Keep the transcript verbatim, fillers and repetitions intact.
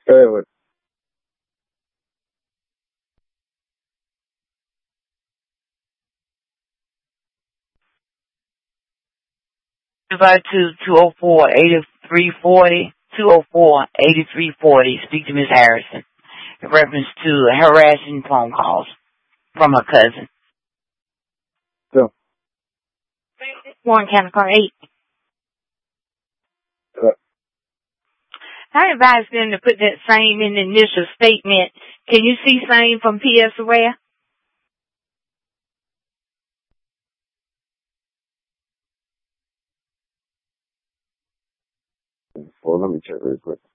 Go ahead with Five two two oh four eighty three forty two oh four eighty three forty. Speak to Miss Harrison in reference to harassing phone calls from her cousin. so. One county car eight. Uh, I advise them to put that same in the initial statement. Can you see same from P S Aware? well, let me check real quick.